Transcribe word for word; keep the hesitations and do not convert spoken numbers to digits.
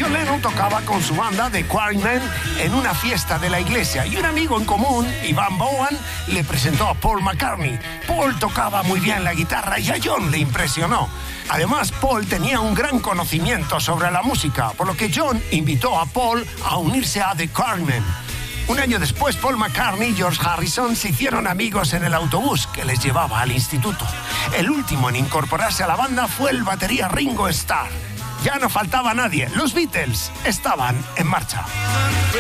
John Lennon tocaba con su banda The Quarrymen en una fiesta de la iglesia y un amigo en común, Ivan Bowen, le presentó a Paul McCartney. Paul tocaba muy bien la guitarra y a John le impresionó. Además, Paul tenía un gran conocimiento sobre la música, por lo que John invitó a Paul a unirse a The Quarrymen. Un año después, Paul McCartney y George Harrison se hicieron amigos en el autobús que les llevaba al instituto. El último en incorporarse a la banda fue el batería Ringo Starr. Ya no faltaba nadie, los Beatles estaban en marcha.